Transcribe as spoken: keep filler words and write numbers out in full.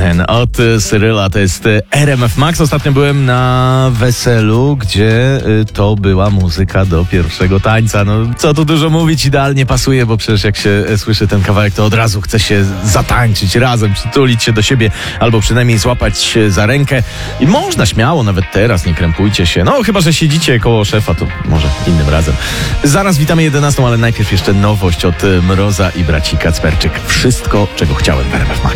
Feminine od Cyryla, to jest R M F Max. Ostatnio byłem na weselu, gdzie to była muzyka do pierwszego tańca. No co tu dużo mówić, idealnie pasuje, bo przecież jak się słyszy ten kawałek, to od razu chce się zatańczyć razem, przytulić się do siebie, albo przynajmniej złapać za rękę. I można śmiało, nawet teraz, nie krępujcie się. No chyba, że siedzicie koło szefa, to może innym razem. Zaraz witamy jedenastą, ale najpierw jeszcze nowość od Mroza i braci Kacperczyk. Wszystko, czego chciałem w R M F Max.